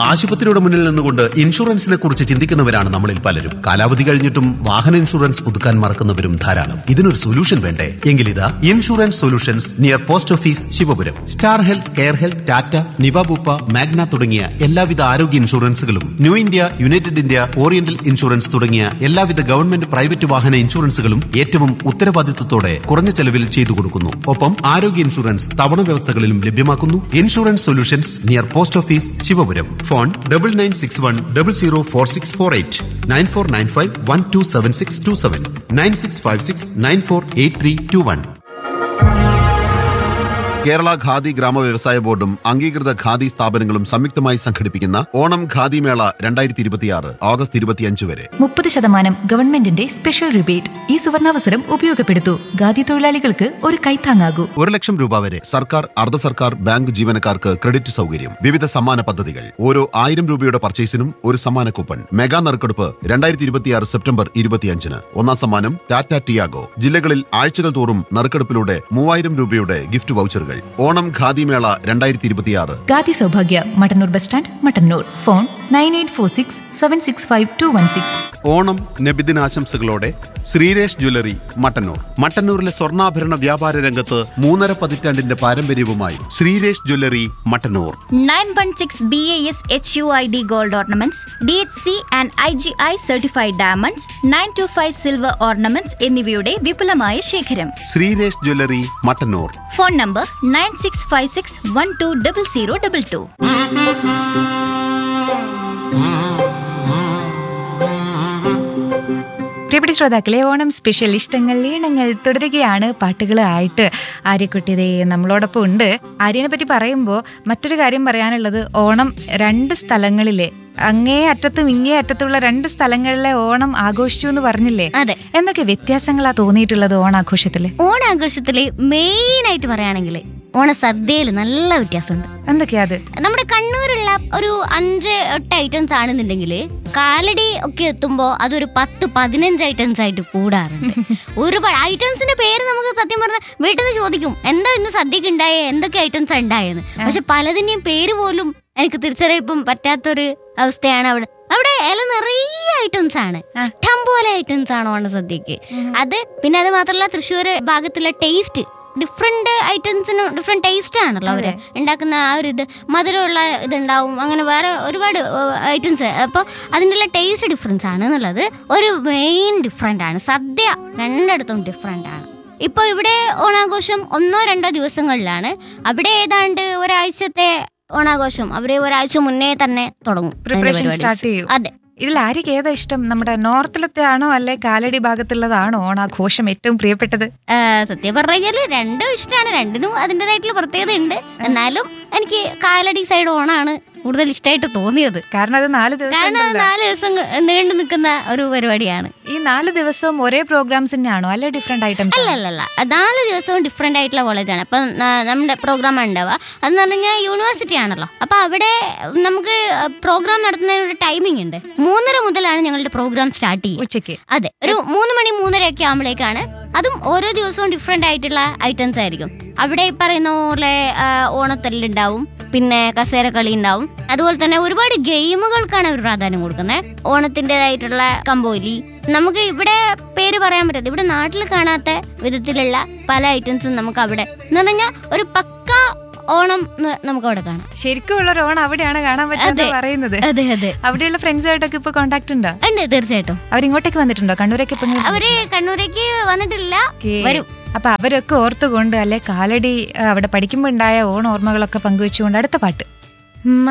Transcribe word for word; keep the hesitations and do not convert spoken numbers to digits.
ആശുപത്രിയുടെ മുന്നിൽ നിന്നുകൊണ്ട് ഇൻഷുറൻസിനെ കുറിച്ച് ചിന്തിക്കുന്നവരാണ് നമ്മളിൽ പലരും. കാലാവധി കഴിഞ്ഞിട്ടും വാഹന ഇൻഷുറൻസ് പുതുക്കാൻ മറക്കുന്നവരും ധാരാളം. ഇതിനൊരു സൊല്യൂഷൻ വേണ്ടേ? എങ്കിലിതാ insurance solutions near post office Sivapuram. Star health, care health, Tata, Niva Bupa, Magna തുടങ്ങിയ എല്ലാവിധ ആരോഗ്യ ഇൻഷുറൻസുകളും, new India, United India, oriental insurance തുടങ്ങിയ എല്ലാവിധ ഗവൺമെന്റ് പ്രൈവറ്റ് വാഹന ഇൻഷുറൻസുകളും ഏറ്റവും ഉത്തരവാദിത്വത്തോടെ കുറഞ്ഞ ചെലവിൽ ചെയ്തു കൊടുക്കുന്നു. ഒപ്പം ആരോഗ്യ ഇൻഷുറൻസ് തവണ വ്യവസ്ഥകളിലും ലഭ്യമാക്കുന്നു. Insurance solutions near post office Sivapuram. Phone double nine six one double zero four six four eight, nine four nine five one two seven six to seven, nine six five six nine four eight three to one. Kerala khadi ഗ്രാമ വ്യവസായ ബോർഡും അംഗീകൃത ഖാദി സ്ഥാപനങ്ങളും സംയുക്തമായി സംഘടിപ്പിക്കുന്ന ഓണം ഖാദി മേള രണ്ടായിരത്തി ഇരുപത്തിയാറ് ഓഗസ്റ്റ് ഇരുപത്തിയഞ്ച് വരെ മുപ്പത് ശതമാനം ഗവൺമെന്റിന്റെ സ്പെഷ്യൽ റിബേറ്റ്. ഈ സുവർണാവസരം ഉപയോഗപ്പെടുത്തൂ. ഖാദി തൊഴിലാളികൾക്ക് ഒരു കൈത്താങ്ങാകൂ. ഒരു ലക്ഷം രൂപ വരെ സർക്കാർ, അർദ്ധ സർക്കാർ, ബാങ്ക് ജീവനക്കാർക്ക് ക്രെഡിറ്റ് സൗകര്യം, വിവിധ സമ്മാന പദ്ധതികൾ. ഓരോ ആയിരം രൂപയുടെ പർച്ചേസിനും ഒരു സമ്മാന കൂപ്പൺ. മെഗാ നറുക്കെടുപ്പ് രണ്ടായിരത്തി ഇരുപത്തിയാറ് സെപ്റ്റംബർ ഇരുപത്തിയഞ്ചിന്. ഒന്നാം സമ്മാനം ടാറ്റ ടിയാഗോ. ജില്ലകളിൽ ആഴ്ചകൾ തോറും നറുക്കെടുപ്പിലൂടെ മൂവായിരം രൂപയുടെ ഗിഫ്റ്റ് വൗച്ചറുകൾ. ഓണം ഖാദി മേള രണ്ടായിരത്തി ഇരുപത്തിയാറ്. Khadi Sowbhagya, Mattannur bus stand, Mattannur. Phone nine eight four six seven six five to one six. Onam നബിദിനാശംസകളോടെ Sreeresh jewellery, Mattannur. മട്ടന്നൂരിലെ സ്വർണ്ണാഭരണ വ്യാപാര രംഗത്ത് മൂന്നര പതിറ്റാണ്ടിന്റെ പാരമ്പര്യവുമായി Sreeresh jewellery, Mattannur. Nine one six B A S H U I D gold ornaments, D H C and I G I certified diamonds, nine to five silver ornaments എന്നിവയുടെ വിപുലമായ ശേഖരം. Sreeresh jewellery, Mattannur. Phone number nine six five six one two double zero double two. പ്രിയപ്പെട്ട ശ്രോതാക്കളെ, Onam special ഇഷ്ടങ്ങൾ ഈണങ്ങൾ തുടരുകയാണ്. പാട്ടുകളായിട്ട് ആര്യക്കുട്ടിയതേ നമ്മളോടൊപ്പം ഉണ്ട്. ആര്യനെ പറ്റി പറയുമ്പോൾ മറ്റൊരു കാര്യം പറയാനുള്ളത്, ഓണം രണ്ട് സ്ഥലങ്ങളിലെ അങ്ങേ അറ്റത്തും ഇങ്ങേ അറ്റത്തുള്ള രണ്ട് സ്ഥലങ്ങളിലെ ഓണം ആഘോഷിച്ചു എന്ന് പറഞ്ഞില്ലേ? അതെ. എന്തൊക്കെ വ്യത്യാസങ്ങളാ തോന്നിയിട്ടുള്ളത് ഓണാഘോഷത്തില്? ഓണാഘോഷത്തില് മെയിൻ ആയിട്ട് പറയുകയാണെങ്കിൽ ഓണസദ്യയിൽ നല്ല വ്യത്യാസമുണ്ട്. എന്തൊക്കെയാ അത്? നമ്മുടെ കണ്ണൂരുള്ള ഒരു അഞ്ച് എട്ട് ഐറ്റംസ് ആണെന്നുണ്ടെങ്കിൽ കാലടി ഒക്കെ എത്തുമ്പോൾ അതൊരു പത്ത് പതിനഞ്ച് ഐറ്റംസ് ആയിട്ട് കൂടാറുണ്ട്. ഒരുപാട് ഐറ്റംസിന്റെ പേര് നമുക്ക് സത്യം പറഞ്ഞാൽ വീട്ടിൽ നിന്ന് ചോദിക്കും, എന്താ ഇന്ന് സദ്യക്ക് ഉണ്ടായേ, എന്തൊക്കെ ഐറ്റംസ് ഉണ്ടായെന്ന്. പക്ഷെ പലതിന്റെയും പേര് പോലും എനിക്ക് തിരിച്ചറിയിപ്പം പറ്റാത്തൊരു അവസ്ഥയാണ്. അവിടെ അവിടെ ഇല നിറയെ ഐറ്റംസ് ആണ്, ഇഷ്ടം പോലെ ഐറ്റംസ് ആണ് ഓണസദ്യക്ക്. അത് പിന്നെ അത് മാത്രമല്ല, തൃശ്ശൂർ ഭാഗത്തുള്ള ടേസ്റ്റ് ഡിഫറെന്റ് ഐറ്റംസിനും ഡിഫറെന്റ് ടേസ്റ്റ് ആണല്ലോ അവര് ഉണ്ടാക്കുന്ന. ആ ഒരു ഇത് മധുരമുള്ള ഇതുണ്ടാവും, അങ്ങനെ വേറെ ഒരുപാട് ഐറ്റംസ്. അപ്പോൾ അതിൻ്റെ ടേസ്റ്റ് ഡിഫറൻസ് ആണ് എന്നുള്ളത് ഒരു മെയിൻ ഡിഫറെൻ്റ് ആണ്. സദ്യ രണ്ടിടത്തും ഡിഫറെൻ്റ് ആണ്. ഇപ്പോൾ ഇവിടെ ഓണാഘോഷം ഒന്നോ രണ്ടോ ദിവസങ്ങളിലാണ്. അവിടെ ഏതാണ്ട് ഒരാഴ്ചത്തെ ഓണാഘോഷം അവര് ഒരാഴ്ച മുന്നേ തന്നെ തുടങ്ങും, പ്രിപ്പറേഷൻ സ്റ്റാർട്ട് ചെയ്യും. അതെ. ഇതിൽ ആര്യക്ക് ഏതാ ഇഷ്ടം? നമ്മുടെ നോർത്തിലത്തെ ആണോ അല്ലെ കാലടി ഭാഗത്തുള്ളതാണോ ഓണാഘോഷം ഏറ്റവും പ്രിയപ്പെട്ടത്? സത്യം പറഞ്ഞു കഴിഞ്ഞാല് രണ്ടും ഇഷ്ടമാണ്. രണ്ടിനും അതിൻ്റെതായിട്ടുള്ള പ്രത്യേകത ഉണ്ട്. എന്നാലും എനിക്ക് കാലടി സൈഡ് ഓണാണ് കൂടുതൽ ഇഷ്ടമായിട്ട് തോന്നിയത്. കാരണം അത് നാല് ദിവസം കാരണം നാല് ദിവസം നീണ്ടു നിൽക്കുന്ന ഒരു പരിപാടിയാണ്. ഈ നാല് ദിവസവും ഒരേ പ്രോഗ്രാംസ് തന്നെയാണോ അല്ലെ ഡിഫറെന്റ് ഐറ്റംസ്? അല്ലല്ല, നാല് ദിവസവും ഡിഫറെന്റ് ആയിട്ടുള്ള കോളേജാണ്. അപ്പം നമ്മുടെ പ്രോഗ്രാം ഉണ്ടാവുക അതെന്ന് പറഞ്ഞു കഴിഞ്ഞാൽ യൂണിവേഴ്സിറ്റി ആണല്ലോ. അപ്പൊ അവിടെ നമുക്ക് പ്രോഗ്രാം നടത്തുന്നതിന് ഒരു ടൈമിംഗ് ഉണ്ട്. മൂന്നര മുതലാണ് ഞങ്ങളുടെ പ്രോഗ്രാം സ്റ്റാർട്ട് ചെയ്യും ഉച്ചയ്ക്ക്. അതെ, ഒരു മൂന്ന് മണി മൂന്നര ഒക്കെ ആകുമ്പോഴേക്കാണ്. അതും ഓരോ ദിവസവും ഡിഫറെന്റ് ആയിട്ടുള്ള ഐറ്റംസ് ആയിരിക്കും. അവിടെ ഈ പറയുന്ന പോലെ ഓണത്തല്ലുണ്ടാവും, പിന്നെ കസേര കളി ഉണ്ടാവും. അതുപോലെ തന്നെ ഒരുപാട് ഗെയിമുകൾക്കാണ് അവർ പ്രാധാന്യം കൊടുക്കുന്നത്. ഓണത്തിൻ്റെതായിട്ടുള്ള കമ്പോലി, നമുക്ക് ഇവിടെ പേര് പറയാൻ പറ്റാത്ത, ഇവിടെ നാട്ടിൽ കാണാത്ത വിധത്തിലുള്ള പല ഐറ്റംസും നമുക്ക് അവിടെ എന്ന് പറഞ്ഞാൽ ഒരു പക്ക ഓണം നമുക്ക് അവിടെ കാണാം. ശരിക്കും ഉള്ള ഓണം അവിടെയാണ് കാണാൻ പറ്റുന്നത് പറയുന്നത്. അതെ അതെ. അവിടെയുള്ള ഫ്രണ്ട്സുമായിട്ടൊക്കെ ഇപ്പൊ കോണ്ടാക്ട് ഉണ്ടോ? ഉണ്ട്, തീർച്ചയായിട്ടും. അവരിങ്ങോട്ടേക്ക് വന്നിട്ടുണ്ടോ? കണ്ണൂരേക്ക് ഇപ്പൊ അവര് കണ്ണൂരേക്ക് വന്നിട്ടില്ല, വരും. അപ്പൊ അവരൊക്കെ ഓർത്തുകൊണ്ട് അല്ലെ കാലടി അവിടെ പഠിക്കുമ്പോ ഉണ്ടായ ഓണ ഓർമ്മകളൊക്കെ പങ്കുവെച്ചുകൊണ്ട് അടുത്ത പാട്ട്